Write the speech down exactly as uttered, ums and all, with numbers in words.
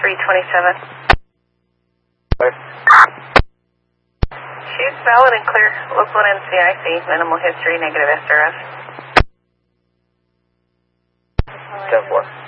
three twenty-seven. Right. She's valid and clear. Local and N C I C. Minimal history, negative S R S. ten four.